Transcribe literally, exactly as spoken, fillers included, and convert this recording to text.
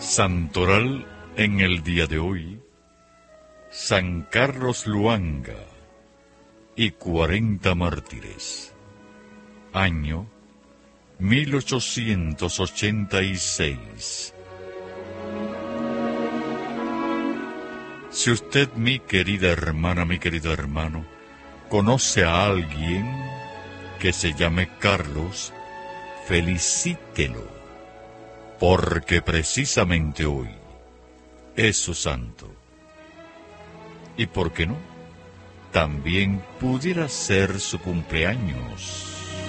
Santoral en el día de hoy, San Carlos Luanga y cuarenta mártires. Año mil ochocientos ochenta y seis. Si usted, mi querida hermana, mi querido hermano, conoce a alguien que se llame Carlos, felicítelo, porque precisamente hoy es su santo. ¿Y por qué no? También pudiera ser su cumpleaños.